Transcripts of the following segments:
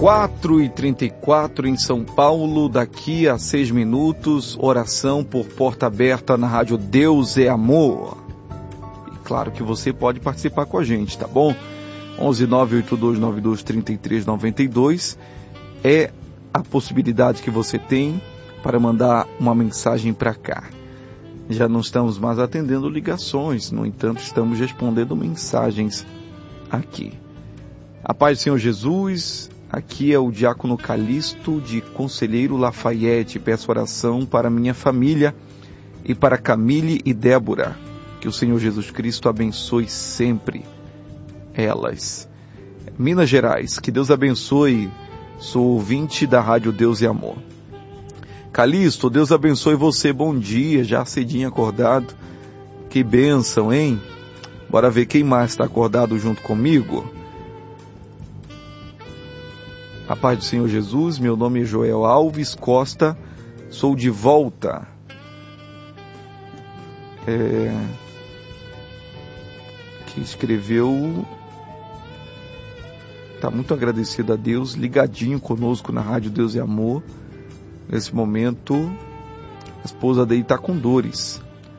4h34 em São Paulo, daqui a 6 minutos, oração por porta aberta na rádio Deus é Amor. E claro que você pode participar com a gente, tá bom? 11982923392 é a possibilidade que você tem para mandar uma mensagem para cá. Já não estamos mais atendendo ligações, no entanto estamos respondendo mensagens aqui. A paz do Senhor Jesus. Aqui é o Diácono Calixto de Conselheiro Lafayette. Peço oração para minha família e para Camille e Débora. Que o Senhor Jesus Cristo abençoe sempre elas. Minas Gerais, que Deus abençoe. Sou ouvinte da Rádio Deus e Amor. Calixto, Deus abençoe você. Bom dia, já cedinho acordado. Que bênção, hein? Bora ver quem mais está acordado junto comigo. A paz do Senhor Jesus, meu nome é Joel Alves Costa, sou de volta. Que escreveu, está muito agradecido a Deus, ligadinho conosco na Rádio Deus e Amor. Nesse momento, a esposa dele está com dores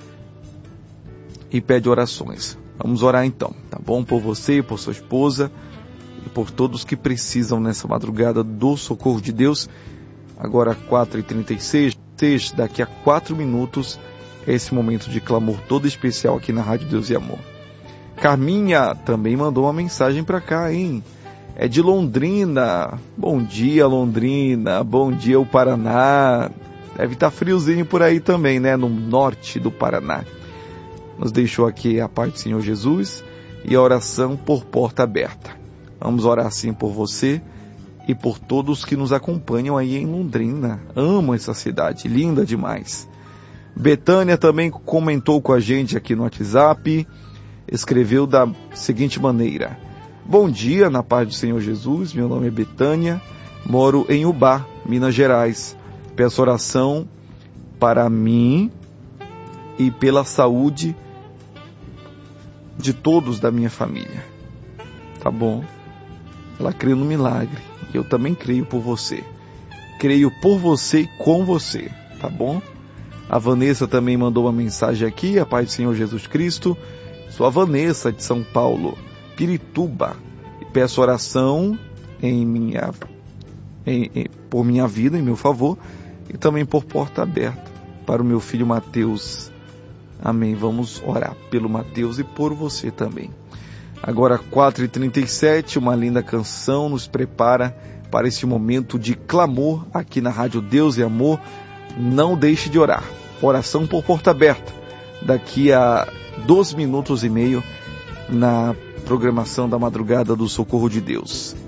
e pede orações. Vamos orar então, tá bom? Por você, por sua esposa, e por todos que precisam nessa madrugada do socorro de Deus. Agora 4h36, daqui a 4 minutos, é esse momento de clamor todo especial aqui na Rádio Deus e Amor. Carminha também mandou uma mensagem para cá, hein? É de Londrina. Bom dia, Londrina. Bom dia, o Paraná. Deve estar friozinho por aí também, né? No norte do Paraná. Nos deixou aqui a paz do Senhor Jesus e a oração por porta aberta. Vamos orar assim por você e por todos que nos acompanham aí em Londrina. Amo essa cidade, linda demais. Betânia também comentou com a gente aqui no WhatsApp, escreveu da seguinte maneira: bom dia, na paz do Senhor Jesus, meu nome é Betânia, moro em Ubá, Minas Gerais. Peço oração para mim e pela saúde de todos da minha família. Tá bom? Ela crê no milagre. E eu também creio por você. Creio por você e com você. Tá bom? A Vanessa também mandou uma mensagem aqui. A paz do Senhor Jesus Cristo. Sou a Vanessa de São Paulo, Pirituba. E peço oração por minha vida, em meu favor. E também por porta aberta para o meu filho Mateus. Amém. Vamos orar pelo Mateus e por você também. Agora 4h37, uma linda canção nos prepara para esse momento de clamor aqui na Rádio Deus e Amor. Não deixe de orar. Oração por porta aberta. Daqui a 2 minutos e meio na programação da madrugada do Socorro de Deus.